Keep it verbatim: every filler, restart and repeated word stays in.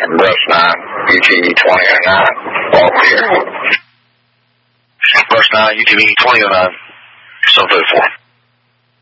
and Brush nine, U T V twenty oh nine, all clear. Brush nine, U T V twenty oh nine, so four.